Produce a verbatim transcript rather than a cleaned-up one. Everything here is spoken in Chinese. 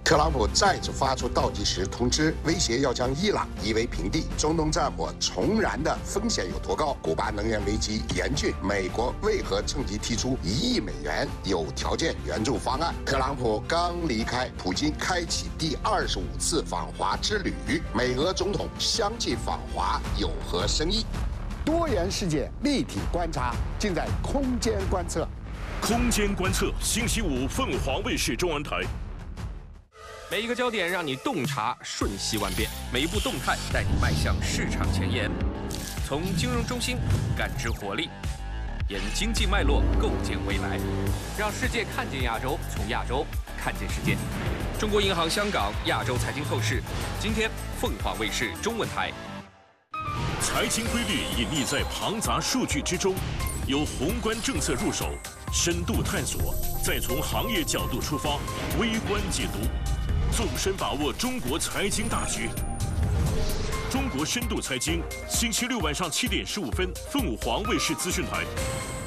特朗普再次发出倒计时通知，威胁要将伊朗夷为平地。中东战火重燃的风险有多高？古巴能源危机严峻，美国为何趁机提出一亿美元有条件援助方案？特朗普刚离开，普京开启第二十五次访华之旅，美俄总统相继访华有何深意？多元世界立体观察，尽在空间观测。 空间观测，星期五凤凰卫视中文台。 每一个焦点让你洞察瞬息万变，每一步动态带你迈向市场前沿。从金融中心感知活力，沿经济脉络构建未来，让世界看见亚洲，从亚洲看见世界。中国银行香港亚洲财经透视，今天凤凰卫视中文台。 财经规律隐匿在庞杂数据之中，由宏观政策入手，深度探索，再从行业角度出发，微观解读。纵深把握中国财经大局，中国深度财经，星期六晚上七点十五分，凤凰卫视资讯台。